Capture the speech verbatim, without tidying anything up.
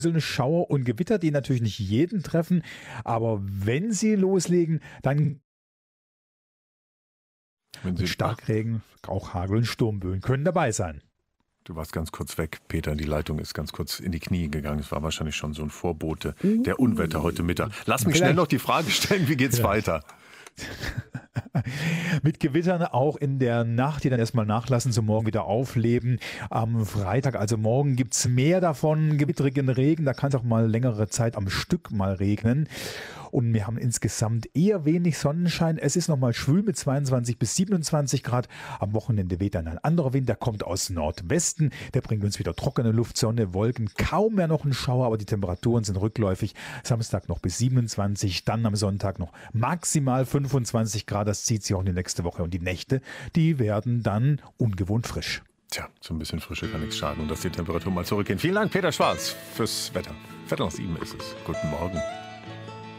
Schauer und Gewitter, die natürlich nicht jeden treffen, aber wenn sie loslegen, dann Wenn Sie Starkregen, auch Hagel und Sturmböen können dabei sein. Du warst ganz kurz weg, Peter. Die Leitung ist ganz kurz in die Knie gegangen. Es war wahrscheinlich schon so ein Vorbote der Unwetter heute Mittag. Lass mich Vielleicht. schnell noch die Frage stellen, wie geht's Vielleicht. weiter? Mit Gewittern auch in der Nacht, die dann erstmal nachlassen, zum Morgen wieder aufleben. Am Freitag, also morgen, gibt es mehr davon, gewitterigen Regen. Da kann es auch mal längere Zeit am Stück mal regnen. Und wir haben insgesamt eher wenig Sonnenschein. Es ist nochmal schwül mit zweiundzwanzig bis siebenundzwanzig Grad. Am Wochenende weht dann ein anderer Wind, der kommt aus Nordwesten. Der bringt uns wieder trockene Luft, Sonne, Wolken, kaum mehr noch ein Schauer, aber die Temperaturen sind rückläufig. Samstag noch bis siebenundzwanzig, dann am Sonntag noch maximal fünfundzwanzig Grad. Das zieht sich auch in die nächste Woche. Und die Nächte, die werden dann ungewohnt frisch. Tja, so ein bisschen Frische kann nichts schaden und dass die Temperaturen mal zurückgehen. Vielen Dank, Peter Schwarz, fürs Wetter. Viertel nach sieben ist es. Guten Morgen.